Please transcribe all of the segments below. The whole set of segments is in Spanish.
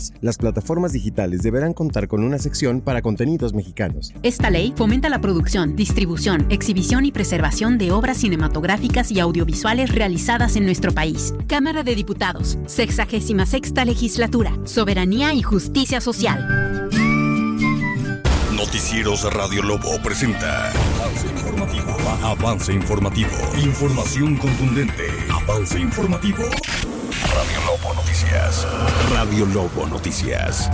mexicanas. Las plataformas digitales deberán contar con una sección para contenidos mexicanos. Esta ley fomenta la producción, distribución, exhibición y preservación de obras cinematográficas y audiovisuales realizadas en nuestro país. Cámara de Diputados, 66ª Legislatura, Soberanía y Justicia Social. Noticieros Radio Lobo presenta Avance informativo. Información contundente. Avance informativo. Radio Lobo Noticias. Radio Lobo Noticias.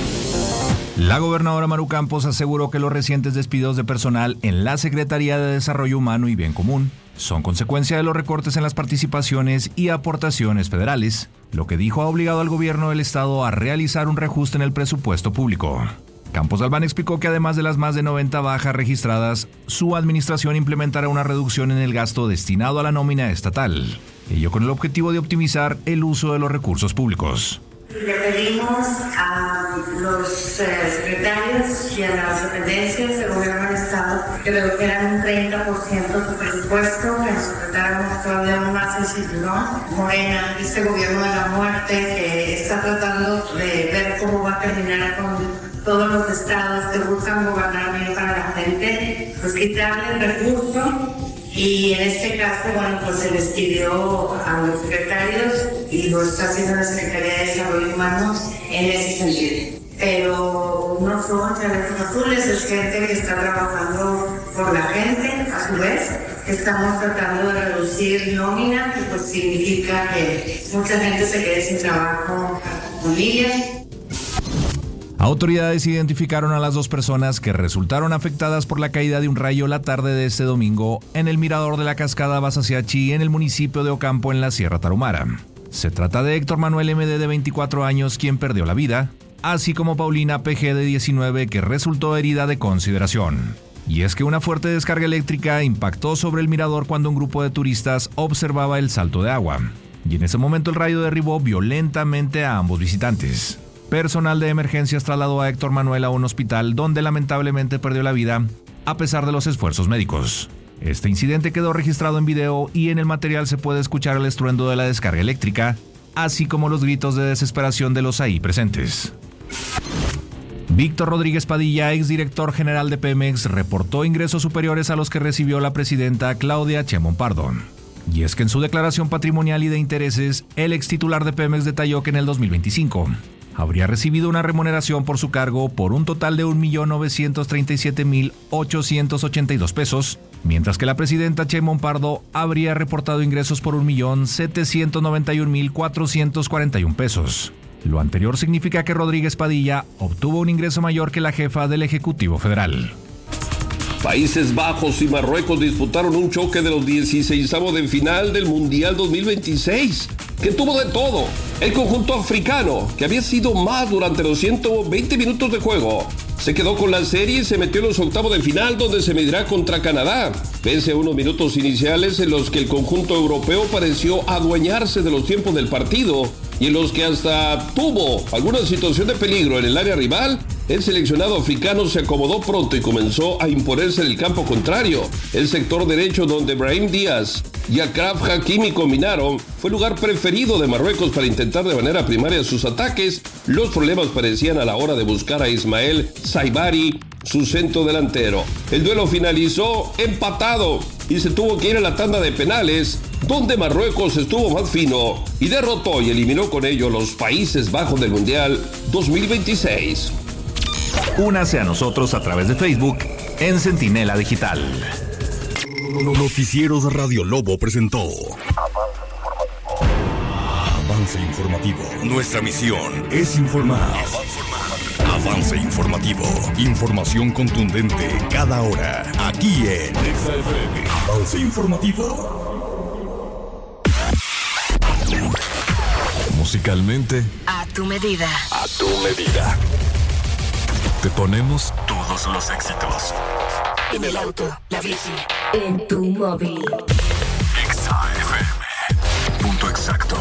La gobernadora Maru Campos aseguró que los recientes despidos de personal en la Secretaría de Desarrollo Humano y Bien Común son consecuencia de los recortes en las participaciones y aportaciones federales, lo que dijo ha obligado al gobierno del estado a realizar un reajuste en el presupuesto público. Campos Galván explicó que además de las más de 90 bajas registradas, su administración implementará una reducción en el gasto destinado a la nómina estatal, ello con el objetivo de optimizar el uso de los recursos públicos. Le pedimos a los secretarios y a las dependencias del gobierno del estado que redujeran un 30% su presupuesto, que nos apretáramos todavía más el cinturón. Morena, este gobierno de la muerte que está tratando de ver cómo va a terminar con todos los estados que buscan gobernar bien para la gente, pues quitarle el recurso. Y en este caso, bueno, pues se les pidió a los secretarios y lo está haciendo la Secretaría de Desarrollo Humano en ese sentido. Pero no son chalecos azules, es gente que está trabajando por la gente, a su vez. Estamos tratando de reducir nómina, que pues significa que mucha gente se quede sin trabajo, familias. Autoridades identificaron a las dos personas que resultaron afectadas por la caída de un rayo la tarde de este domingo en el mirador de la cascada Basaciachi en el municipio de Ocampo en la Sierra Tarahumara. Se trata de Héctor Manuel MD de 24 años quien perdió la vida, así como Paulina PG de 19 que resultó herida de consideración. Y es que una fuerte descarga eléctrica impactó sobre el mirador cuando un grupo de turistas observaba el salto de agua. Y en ese momento el rayo derribó violentamente a ambos visitantes. Personal de emergencias trasladó a Héctor Manuel a un hospital donde lamentablemente perdió la vida a pesar de los esfuerzos médicos. Este incidente quedó registrado en video y en el material se puede escuchar el estruendo de la descarga eléctrica, así como los gritos de desesperación de los ahí presentes. Víctor Rodríguez Padilla, exdirector general de Pemex, reportó ingresos superiores a los que recibió la presidenta Claudia Sheinbaum Pardo. Y es que en su declaración patrimonial y de intereses, el extitular de Pemex detalló que en el 2025 habría recibido una remuneración por su cargo por un total de 1,937,882 pesos, mientras que la presidenta Sheinbaum Pardo habría reportado ingresos por 1,791,441 pesos. Lo anterior significa que Rodríguez Padilla obtuvo un ingreso mayor que la jefa del Ejecutivo Federal. Países Bajos y Marruecos disputaron un choque de los 16avos de final del Mundial 2026, que tuvo de todo. El conjunto africano, que había sido más durante los 120 minutos de juego, se quedó con la serie y se metió en los octavos de final, donde se medirá contra Canadá. Pese a unos minutos iniciales en los que el conjunto europeo pareció adueñarse de los tiempos del partido y en los que hasta tuvo alguna situación de peligro en el área rival, el seleccionado africano se acomodó pronto y comenzó a imponerse en el campo contrario. El sector derecho, donde Brahim Díaz y Achraf Hakimi combinaron, fue el lugar preferido de Marruecos para intentar de manera primaria sus ataques. Los problemas parecían a la hora de buscar a Ismael Saibari, su centro delantero. El duelo finalizó empatado y se tuvo que ir a la tanda de penales, donde Marruecos estuvo más fino y derrotó y eliminó con ello los Países Bajos del Mundial 2026. Únase a nosotros a través de Facebook en Centinela Digital. Noticieros Radio Lobo presentó Avance informativo. Nuestra misión es informar. Avance informativo. Información contundente cada hora. Aquí en XFM. Avance informativo. Musicalmente. A tu medida. A tu medida. Te ponemos todos los éxitos. En el auto, la bici, en tu móvil. XFM. Punto exacto.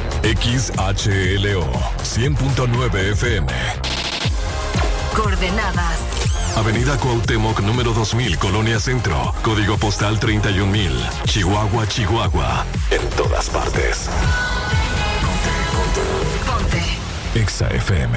XHLO 100.9 FM. Coordenadas. Avenida Cuauhtémoc, número 2000, Colonia Centro. Código postal 31,000. Chihuahua, Chihuahua. En todas partes. Ponte. Ponte. XFM.